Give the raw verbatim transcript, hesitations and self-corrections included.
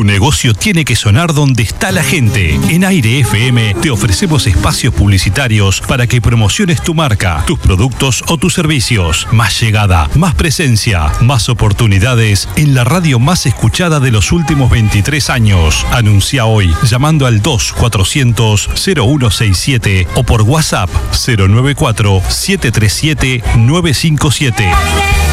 Tu negocio tiene que sonar donde está la gente. En Aire F M te ofrecemos espacios publicitarios para que promociones tu marca, tus productos o tus servicios. Más llegada, más presencia, más oportunidades en la radio más escuchada de los últimos veintitrés años. Anuncia hoy llamando al dos cuatrocientos cero uno sesenta y siete o por WhatsApp cero nueve cuatro siete tres siete nueve cinco siete.